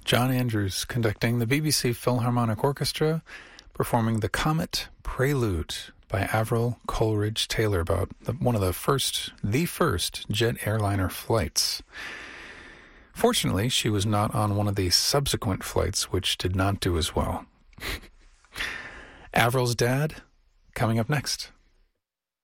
John Andrews conducting the BBC Philharmonic Orchestra, performing the Comet Prelude by Avril Coleridge Taylor about the first jet airliner flights. Fortunately, she was not on one of the subsequent flights, which did not do as well. Avril's dad, coming up next.